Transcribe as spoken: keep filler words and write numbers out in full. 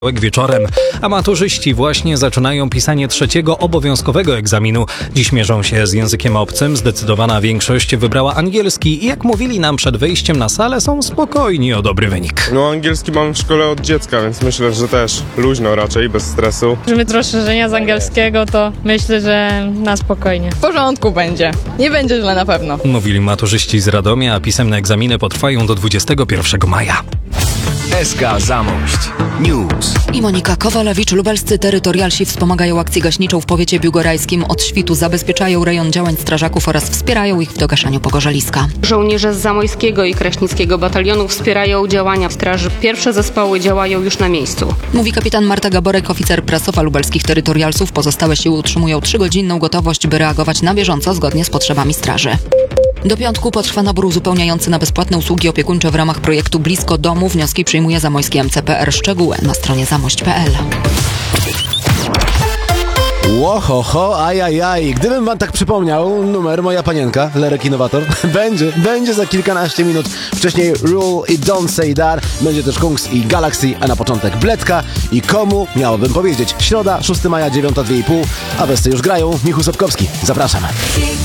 Wieczorem. A maturzyści właśnie zaczynają pisanie trzeciego obowiązkowego egzaminu. Dziś mierzą się z językiem obcym. Zdecydowana większość wybrała angielski i jak mówili nam przed wejściem na salę, są spokojni o dobry wynik. No angielski mam w szkole od dziecka, więc myślę, że też luźno raczej, bez stresu. Żeby rozszerzenia z angielskiego, to myślę, że na spokojnie. W porządku będzie. Nie będzie źle na pewno. Mówili maturzyści z Radomia, a pisemne egzaminy potrwają do dwudziestego pierwszego maja. S K Zamość News. I Monika Kowalewicz. Lubelscy terytorialsi wspomagają akcję gaśniczą w powiecie biłgorajskim. Od świtu zabezpieczają rejon działań strażaków oraz wspierają ich w dogaszaniu pogorzeliska. Żołnierze z Zamojskiego i Kraśnickiego Batalionu wspierają działania straży. Pierwsze zespoły działają już na miejscu. Mówi kapitan Marta Gaborek, oficer prasowa lubelskich terytorialsów. Pozostałe siły utrzymują trzygodzinną gotowość, by reagować na bieżąco zgodnie z potrzebami straży. Do piątku potrwa nabór uzupełniający na bezpłatne usługi opiekuńcze w ramach projektu Blisko Domu. Wnioski przyjmuje Zamojski M C P R. Szczegóły na stronie zamość kropka p l. Łohoho, ajajaj. Gdybym wam tak przypomniał, numer Moja Panienka, Lerek Innowator, będzie, będzie za kilkanaście minut. Wcześniej Rule i Don't Say That, będzie też Kungs i Galaxy, a na początek Bledka i komu miałbym powiedzieć. Środa, szóstego maja, dziewiąta dwie i pół, a wersy już grają. Michał Sobkowski, zapraszam.